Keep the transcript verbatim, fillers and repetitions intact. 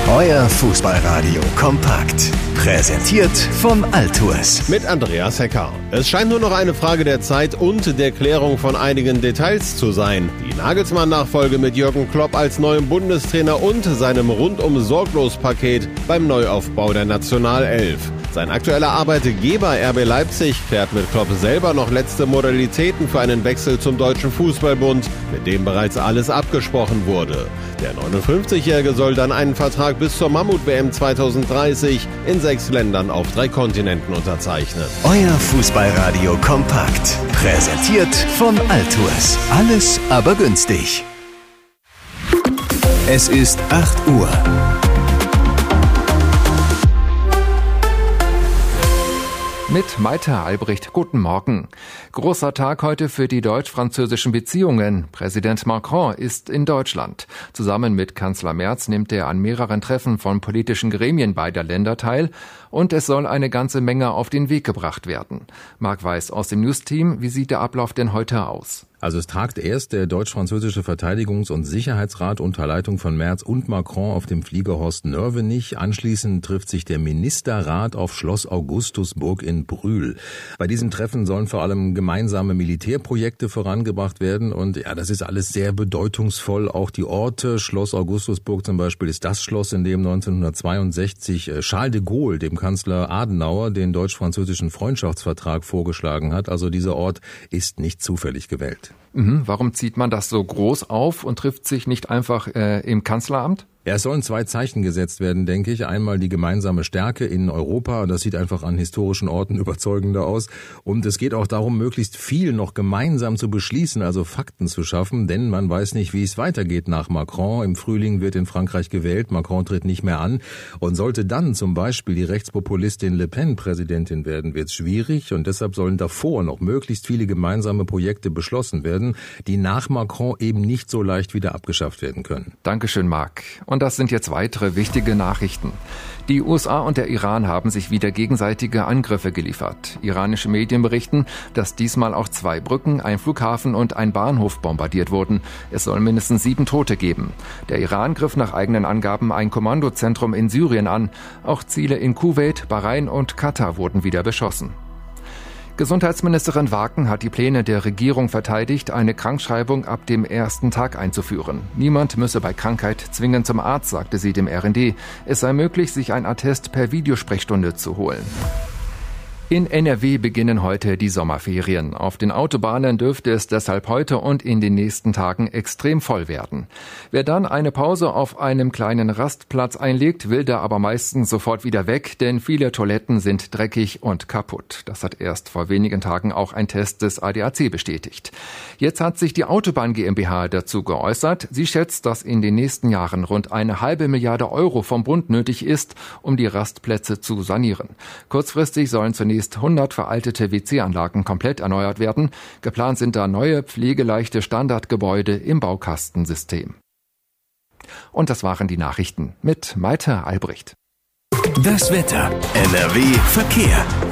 Euer Fußballradio kompakt. Präsentiert vom Altours. Mit Andreas Hecker. Es scheint nur noch eine Frage der Zeit und der Klärung von einigen Details zu sein. Die Nagelsmann-Nachfolge mit Jürgen Klopp als neuem Bundestrainer und seinem Rundum-Sorglos-Paket beim Neuaufbau der Nationalelf. Sein aktueller Arbeitgeber R B Leipzig klärt mit Klopp selber noch letzte Modalitäten für einen Wechsel zum Deutschen Fußballbund, mit dem bereits alles abgesprochen wurde. Der neunundfünfzigjährige soll dann einen Vertrag bis zur Mammut-W M zwanzig dreißig in sechs Ländern auf drei Kontinenten unterzeichnen. Euer Fußballradio kompakt. Präsentiert von Altours. Alles aber günstig. Es ist acht Uhr. Mit Maite Albrecht, guten Morgen. Großer Tag heute für die deutsch-französischen Beziehungen. Präsident Macron ist in Deutschland. Zusammen mit Kanzler Merz nimmt er an mehreren Treffen von politischen Gremien beider Länder teil. Und es soll eine ganze Menge auf den Weg gebracht werden. Marc Weiß aus dem News-Team, wie sieht der Ablauf denn heute aus? Also es tagt erst der deutsch-französische Verteidigungs- und Sicherheitsrat unter Leitung von Merz und Macron auf dem Flieger Horst Nörvenich. Anschließend trifft sich der Ministerrat auf Schloss Augustusburg in Brühl. Bei diesem Treffen sollen vor allem gemeinsame Militärprojekte vorangebracht werden. Und ja, das ist alles sehr bedeutungsvoll. Auch die Orte, Schloss Augustusburg zum Beispiel, ist das Schloss, in dem neunzehnhundertzweiundsechzig Charles de Gaulle, dem Kanzler Adenauer, den deutsch-französischen Freundschaftsvertrag vorgeschlagen hat. Also dieser Ort ist nicht zufällig gewählt. Mhm, warum zieht man das so groß auf und trifft sich nicht einfach äh, im Kanzleramt? Ja, es sollen zwei Zeichen gesetzt werden, denke ich. Einmal die gemeinsame Stärke in Europa. Das sieht einfach an historischen Orten überzeugender aus. Und es geht auch darum, möglichst viel noch gemeinsam zu beschließen, also Fakten zu schaffen. Denn man weiß nicht, wie es weitergeht nach Macron. Im Frühling wird in Frankreich gewählt. Macron tritt nicht mehr an. Und sollte dann zum Beispiel die Rechtspopulistin Le Pen Präsidentin werden, wird es schwierig. Und deshalb sollen davor noch möglichst viele gemeinsame Projekte beschlossen werden, die nach Macron eben nicht so leicht wieder abgeschafft werden können. Dankeschön, Marc. Und das sind jetzt weitere wichtige Nachrichten. Die U S A und der Iran haben sich wieder gegenseitige Angriffe geliefert. Iranische Medien berichten, dass diesmal auch zwei Brücken, ein Flughafen und ein Bahnhof bombardiert wurden. Es soll mindestens sieben Tote geben. Der Iran griff nach eigenen Angaben ein Kommandozentrum in Syrien an. Auch Ziele in Kuwait, Bahrain und Katar wurden wieder beschossen. Gesundheitsministerin Waken hat die Pläne der Regierung verteidigt, eine Krankschreibung ab dem ersten Tag einzuführen. Niemand müsse bei Krankheit zwingend zum Arzt, sagte sie dem R N D. Es sei möglich, sich ein Attest per Videosprechstunde zu holen. In N R W beginnen heute die Sommerferien. Auf den Autobahnen dürfte es deshalb heute und in den nächsten Tagen extrem voll werden. Wer dann eine Pause auf einem kleinen Rastplatz einlegt, will da aber meistens sofort wieder weg, denn viele Toiletten sind dreckig und kaputt. Das hat erst vor wenigen Tagen auch ein Test des A D A C bestätigt. Jetzt hat sich die Autobahn GmbH dazu geäußert. Sie schätzt, dass in den nächsten Jahren rund eine halbe Milliarde Euro vom Bund nötig ist, um die Rastplätze zu sanieren. Kurzfristig sollen zunächst hundert veraltete W C-Anlagen komplett erneuert werden. Geplant sind da neue, pflegeleichte Standardgebäude im Baukastensystem. Und das waren die Nachrichten mit Maite Albrecht. Das Wetter. N R W Verkehr.